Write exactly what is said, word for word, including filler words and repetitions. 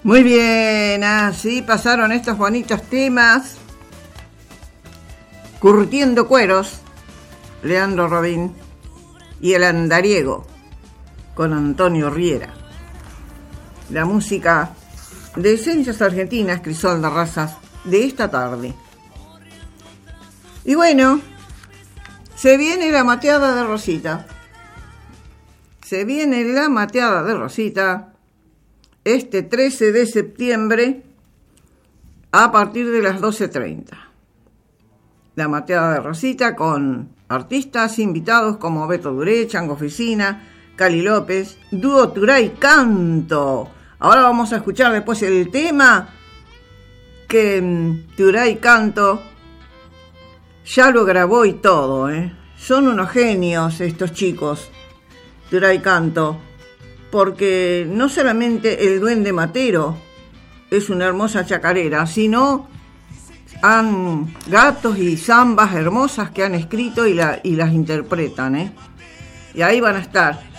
Muy bien, así pasaron estos bonitos temas. Curtiendo Cueros, Leandro Robín, y El Andariego, con Antonio Riera. La música de Esencias Argentinas, Crisolda Razas, de esta tarde. Y bueno, se viene la mateada de Rosita. Se viene la mateada de Rosita este trece de septiembre a partir de las doce treinta. La mateada de Rosita con artistas invitados como Beto Duré, Chango Oficina, Cali López, Dúo Turay Canto. Ahora vamos a escuchar después el tema que um, Turay Canto ya lo grabó y todo, ¿eh? Son unos genios estos chicos, Turay Canto, porque no solamente el Duende Matero es una hermosa chacarera, sino han gatos y zambas hermosas que han escrito y, la, y las interpretan, ¿eh? Y ahí van a estar